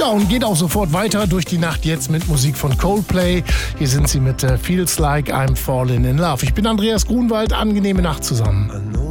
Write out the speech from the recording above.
Ja, und geht auch sofort weiter durch die Nacht jetzt mit Musik von Coldplay. Hier sind sie mit Feels Like I'm Falling in Love. Ich bin Andreas Grunwald, angenehme Nacht zusammen.